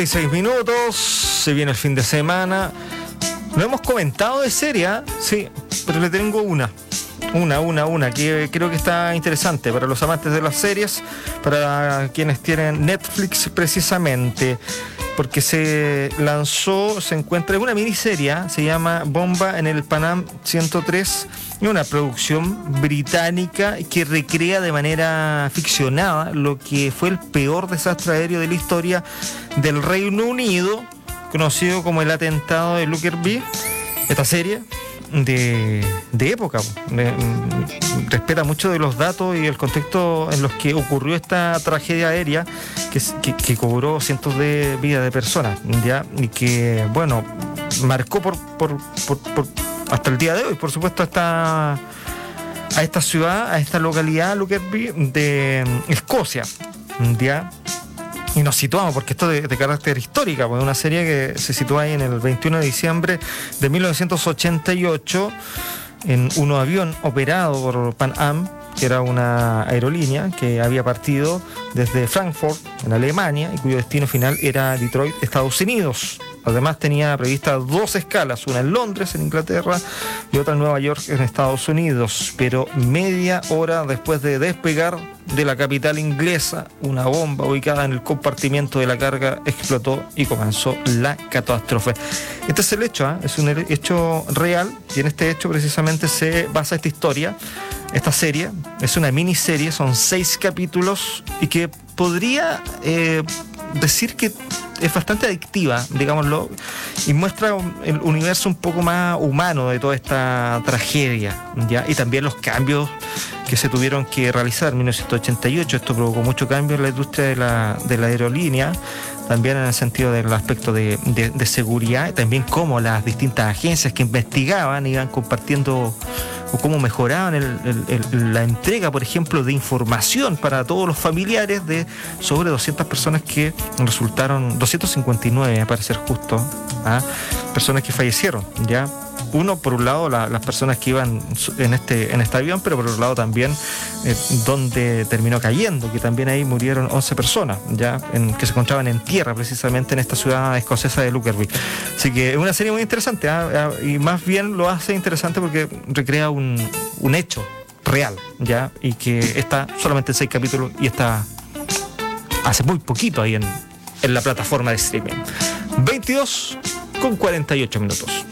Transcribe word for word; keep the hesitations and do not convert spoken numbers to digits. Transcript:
Seis minutos, se viene el fin de semana. Lo hemos comentado de serie, ¿eh? Sí, pero le tengo una. Una, una, una, que creo que está interesante para los amantes de las series, para quienes tienen Netflix precisamente, porque se lanzó, se encuentra en una miniserie, se llama Bomba en el Panam ciento tres, y una producción británica que recrea de manera ficcionada lo que fue el peor desastre aéreo de la historia del Reino Unido, conocido como el atentado de Lockerbie. Esta serie de, de época de, respeta mucho de los datos y el contexto en los que ocurrió esta tragedia aérea que, que, que cobró cientos de vidas de personas, ¿ya? Y que, bueno, marcó por, por, por, por hasta el día de hoy, por supuesto, hasta a esta ciudad, a esta localidad, Lockerbie, de Escocia, ¿ya? Y nos situamos, porque esto es de, de carácter histórica, pues una serie que se sitúa ahí en el veintiuno de diciembre de mil novecientos ochenta y ocho en un avión operado por Pan Am, que era una aerolínea que había partido desde Frankfurt, en Alemania, y cuyo destino final era Detroit, Estados Unidos. Además tenía previstas dos escalas, una en Londres, en Inglaterra, y otra en Nueva York, en Estados Unidos. Pero media hora después de despegar de la capital inglesa, una bomba ubicada en el compartimiento de la carga explotó y comenzó la catástrofe. Este es el hecho, ¿eh? Es un hecho real, y en este hecho precisamente se basa esta historia. Esta serie es una miniserie, son seis capítulos, y que podría eh, decir que es bastante adictiva, digámoslo, y muestra el universo un poco más humano de toda esta tragedia, ¿ya? Y también los cambios que se tuvieron que realizar en mil novecientos ochenta y ocho. Esto provocó mucho cambio en la industria de la, de la aerolínea, también en el sentido del aspecto de, de, de seguridad, y también cómo las distintas agencias que investigaban iban compartiendo o cómo mejoraban el, el, el, la entrega, por ejemplo, de información para todos los familiares de sobre doscientas personas que resultaron, doscientos cincuenta y nueve, para ser justo, ¿ah? Personas que fallecieron, ¿ya? Uno, por un lado, la, las personas que iban en este, en este avión, pero por otro lado también eh, donde terminó cayendo, que también ahí murieron once personas, ya en, que se encontraban en tierra, precisamente en esta ciudad escocesa de Lockerbie. Así que es una serie muy interesante, ¿eh? Y más bien lo hace interesante porque recrea un, un hecho real, ya, y que está solamente en seis capítulos y está hace muy poquito ahí en, en la plataforma de streaming. veintidós con cuarenta y ocho minutos.